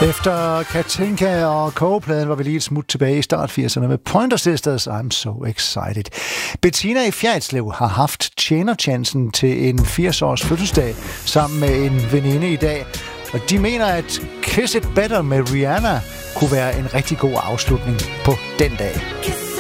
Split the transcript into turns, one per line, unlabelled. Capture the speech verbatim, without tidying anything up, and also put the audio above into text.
Efter Katinka og kogepladen var vi lige et smut tilbage i start firserne med Pointer Sisters, I'm So Excited. Bettina i Fjerritslev har haft tjenerchancen til en firs-års fødselsdag sammen med en veninde i dag. Og de mener, at Kiss It Better med Rihanna kunne være en rigtig god afslutning på den dag.